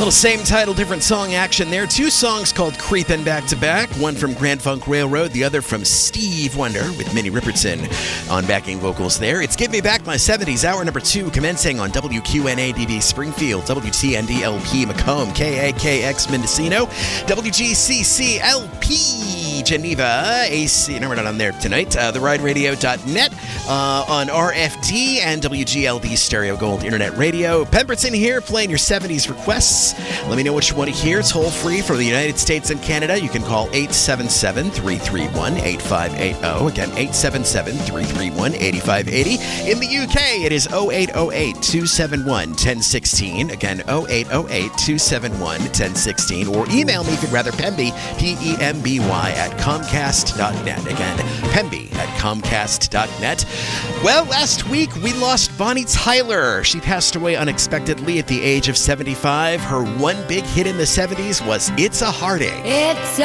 Little same title, different song action there. Two songs called Creepin' back to back. One from Grand Funk Railroad, the other from Steve Wonder with Minnie Riperton on backing vocals there. It's Give Me Back My 70s, hour number 2, commencing on WQNA-DB Springfield, WTND-LP Macomb, KAKX Mendocino, WGCC-LP Geneva, AC, no, we're not on there tonight, therideradio.net, on RFD and WGLB Stereo Gold Internet Radio. Pemberton here, playing your 70s requests. Let me know what you want to hear. Toll free for the United States and Canada. You can call 877-331-8580. Again, 877-331-8580. In the UK, it is 0808-271-1016. Again, 0808-271-1016. Or email me if you'd rather, Pemby, P-E-M-B-Y, at Comcast.net. Again, Pemby at Comcast.net. Well, last week we lost Bonnie Tyler. She passed away unexpectedly at the age of 75. Her one big hit in the 70s was It's a Heartache. It's